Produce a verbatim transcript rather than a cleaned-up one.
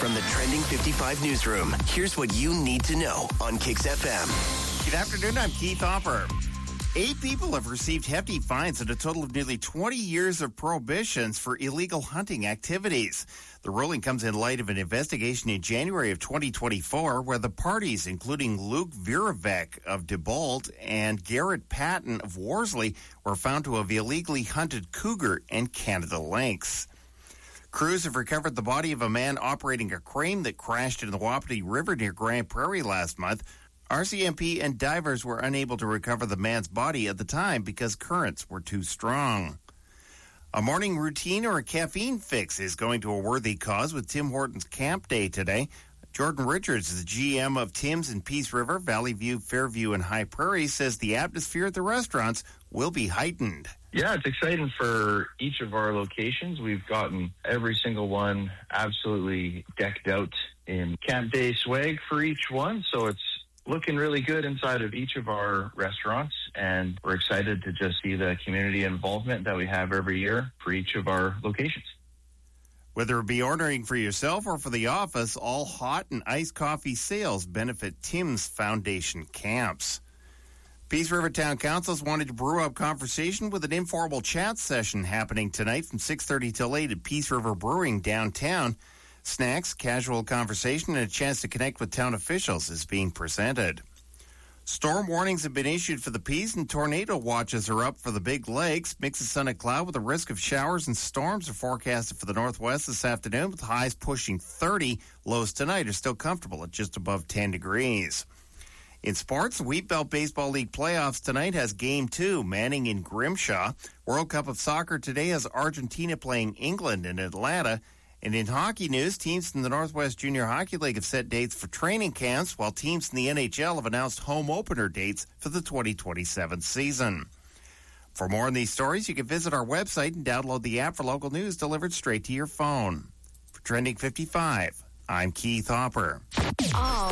From the Trending fifty-five newsroom, here's what you need to know on Kix F M. Good afternoon, I'm Keith Hopper. Eight people have received hefty fines and a total of nearly twenty years of prohibitions for illegal hunting activities. The ruling comes in light of an investigation in January of twenty twenty-four where the parties, including Luke Viravec of DeBolt and Garrett Patton of Worsley, were found to have illegally hunted cougar and Canada lynx. Crews have recovered the body of a man operating a crane that crashed in the Wapiti River near Grand Prairie last month. R C M P and divers were unable to recover the man's body at the time because currents were too strong. A morning routine or a caffeine fix is going to a worthy cause with Tim Hortons Camp Day today. Jordan Richards is the G M of Tim's in Peace River, Valley View, Fairview, and High Prairie, says the atmosphere at the restaurants will be heightened. Yeah, it's exciting for each of our locations. We've gotten every single one absolutely decked out in Camp Day swag for each one, so it's looking really good inside of each of our restaurants, and we're excited to just see the community involvement that we have every year for each of our locations. Whether it be ordering for yourself or for the office, all hot and iced coffee sales benefit Tim's Foundation camps. Peace River Town Council's wanted to brew up conversation with an informal chat session happening tonight from six thirty till eight at Peace River Brewing downtown. Snacks, casual conversation, and a chance to connect with town officials is being presented. Storm warnings have been issued for the Peace, and tornado watches are up for the Big Lakes. Mix of sun and cloud with a risk of showers and storms are forecasted for the northwest this afternoon, with highs pushing thirty. Lows tonight are still comfortable at just above ten degrees. In sports, the Wheat Belt Baseball League playoffs tonight has Game two, Manning in Grimshaw. World Cup of Soccer today has Argentina playing England in Atlanta. And in hockey news, teams in the Northwest Junior Hockey League have set dates for training camps, while teams in the N H L have announced home opener dates for the twenty twenty-seven season. For more on these stories, you can visit our website and download the app for local news delivered straight to your phone. For Trending fifty-five, I'm Keith Hopper. All